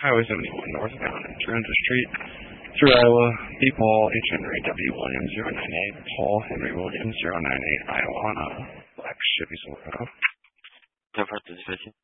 Highway 71 northbound at Toronto Street through Iowa. B. Paul, H. Henry, W. Williams, 098. Paul Henry Williams, 098. Iowa, Black Chevy Silverado. 10 for dispatching.